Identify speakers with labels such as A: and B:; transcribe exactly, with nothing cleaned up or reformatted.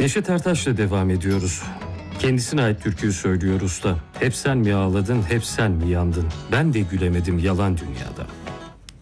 A: Neşet Ertaş'la devam ediyoruz. Kendisine ait türküyü söylüyor usta. Hep sen mi ağladın, hep sen mi yandın? Ben de gülemedim yalan dünyada.